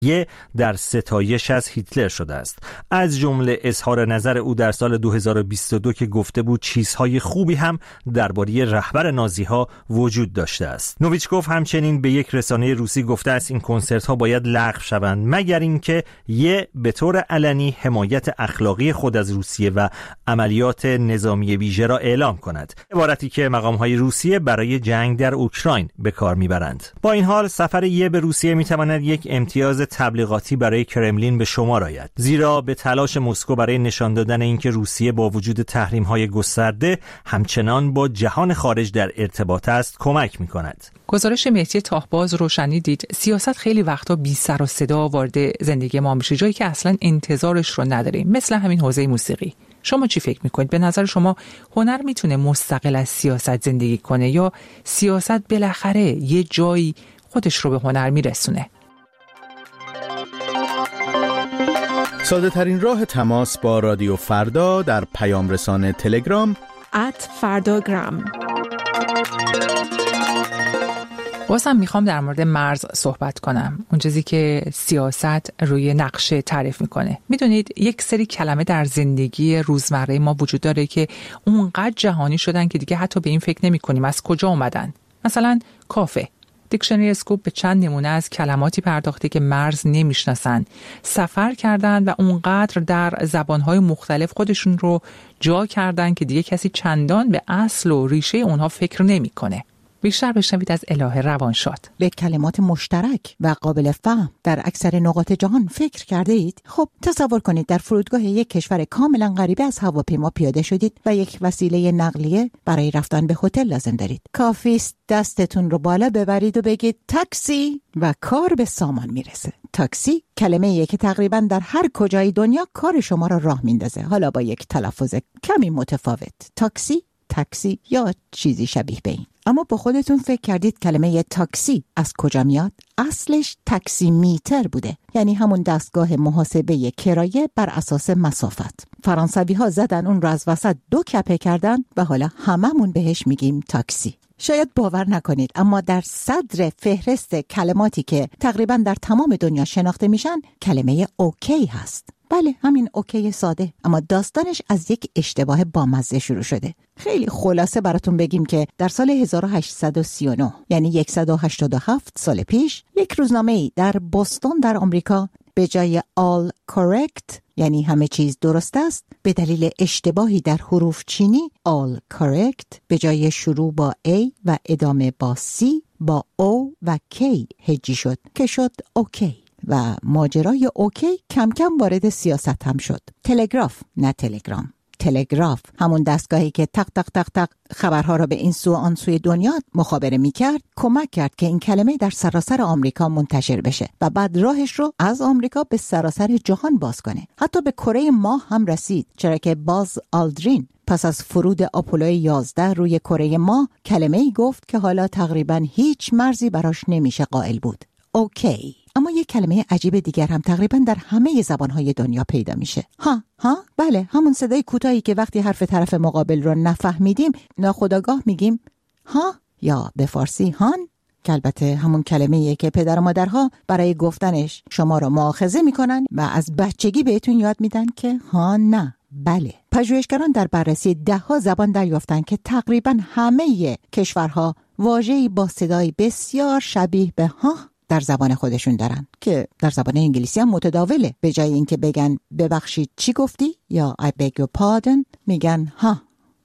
در ستایش از هیتلر شده است. از جمله اظهار نظر او در سال 2022 که گفته بود چیزهای خوبی هم درباره رهبر نازی‌ها وجود داشته است. نویچکوف همچنین به یک رسانه روسی گفته است این کنسرت‌ها باید لغو شوند مگر اینکه به طور علنی حمایت اخلاقی خود از روسیه و عملیات نظامی ویژه را اعلام کند، عبارتی که مقام‌های روسیه برای جنگ در اوکراین به کار می‌برند. با این حال سفر به روسیه می‌تواند یک امتیاز تبلیغاتی برای کرملین به شمار آید، زیرا به تلاش مسکو برای نشان دادن اینکه روسیه با وجود تحریم‌های گسترده همچنان با جهان خارج در ارتباط است کمک می‌کند. گزارش مهدی تاهباز روشنی دید سیاست خیلی وقتا بی سر و صدا وارد زندگی ما میشه، جایی که اصلا انتظارش رو نداریم، مثل همین حوزه موسیقی. شما چی فکر میکنید؟ به نظر شما هنر میتونه مستقل از سیاست زندگی کنه یا سیاست بالاخره یه جایی خودش رو به هنر میرسونه؟ ساده ترین راه تماس با رادیو فردا در پیام رسان تلگرام @فرdagram. بازم میخوام در مورد مرز صحبت کنم، اون چیزی که سیاست روی نقشه تعریف میکنه. میدونید یک سری کلمه در زندگی روزمره ما وجود داره که اونقدر جهانی شدن که دیگه حتی به این فکر نمی کنیم از کجا اومدن. مثلا کافه. دیکشنری اسکوپ به چند نمونه از کلماتی پرداخته که مرز نمیشناسن، سفر کردن و اونقدر در زبانهای مختلف خودشون رو جا کردن که دیگه کسی چندان به اصل و ریشه اونها فکر نمیکنه. بیشتر بشنوید از الهه روانشاد. به کلمات مشترک و قابل فهم در اکثر نقاط جهان فکر کرده اید؟ خب تصور کنید در فرودگاه یک کشور کاملا غریبه از هواپیما پیاده شدید و یک وسیله نقلیه برای رفتن به هتل لازم دارید. کافی است دستتون رو بالا ببرید و بگید تاکسی و کار به سامان میرسه. تاکسی کلمه‌ایه که تقریبا در هر کجای دنیا کار شما را راه میندازه، حالا با یک تلفظ کمی متفاوت. تاکسی یا چیزی شبیه به این. اما با خودتون فکر کردید کلمه تاکسی از کجا میاد؟ اصلش تاکسی میتر بوده، یعنی همون دستگاه محاسبه کرایه بر اساس مسافت. فرانسوی ها زدن اون رو از وسط 2 کپه کردن و حالا هممون بهش میگیم تاکسی. شاید باور نکنید اما در صدر فهرست کلماتی که تقریبا در تمام دنیا شناخته میشن کلمه اوکی هست. بله همین اوکی ساده، اما داستانش از یک اشتباه بامزه شروع شده. خیلی خلاصه براتون بگیم که در سال 1839 یعنی 187 سال پیش یک روزنامه‌ای در بوستون در آمریکا به جای all correct یعنی همه چیز درست است، به دلیل اشتباهی در حروف چینی all correct به جای شروع با A و ادامه با C با O و K هجی شد که شد اوکی. و ماجرای اوکی کم کم وارد سیاست هم شد. تلگراف نه تلگرام. تلگراف همون دستگاهی که تق تق تق تق خبرها را به این سو آن سوی دنیا مخابره میکرد کمک کرد که این کلمه در سراسر آمریکا منتشر بشه و بعد راهش رو از آمریکا به سراسر جهان باز کنه. حتی به کره ماه هم رسید، چرا که باز آلدرین پس از فرود آپولو 11 روی کره ماه کلمه‌ای گفت که حالا تقریبا هیچ مرزی براش نمیشه قائل بود. اوکی. اما یک کلمه عجیب دیگر هم تقریبا در همه زبانهای دنیا پیدا میشه. ها بله، همون صدای کوتاهی که وقتی حرف طرف مقابل رو نفهمیدیم ناخودآگاه میگیم ها یا به فارسی هان، که البته همون کلمه‌ایه که پدر و مادرها برای گفتنش شما رو مؤاخذه میکنن و از بچگی بهتون یاد میدن که ها نه بله. پژوهشگران در بررسی 10 زبان دریافتن که تقریبا همه کشورها واژه‌ای با صدای بسیار شبیه به ها در زبان خودشون دارن که در زبان انگلیسی هم متداوله. به جای اینکه بگن ببخشید چی گفتی یا I beg your pardon میگن ها.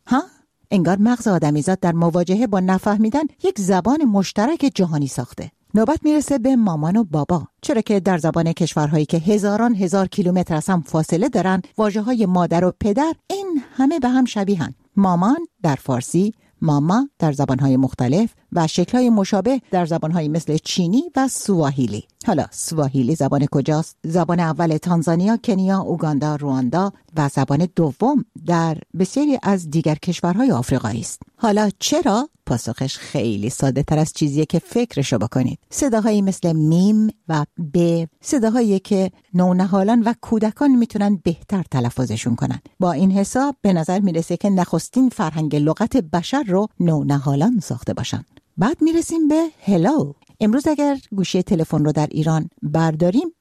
انگار مغز آدمیزاد در مواجهه با نفهمیدن یک زبان مشترک جهانی ساخته. نوبت میرسه به مامان و بابا، چرا که در زبان کشورهایی که هزاران هزار کیلومتر از هم فاصله دارن واژه‌های مادر و پدر این همه به هم شبیهن. مامان در فارسی، ماما در زبانهای مختلف و شکل‌های مشابه در زبان‌های مثل چینی و سواحیلی. حالا سواحیلی زبان کجاست؟ زبان اول تانزانیا، کنیا، اوگاندا، رواندا و زبان دوم در بسیاری از دیگر کشورهای آفریقایی است. حالا چرا؟ پاسخش خیلی ساده تر از چیزیه که فکرشو بکنید. صداهایی مثل میم و ب، صداهایی که نونهالان و کودکان میتونن بهتر تلفظشون کنن. با این حساب به نظر میرسه که نخستین فرهنگ لغت بشر رو نونهالان ساخته باشن. بعد میرسیم به هلو. امروز اگر گوشی تلفن رو در ایران برداریم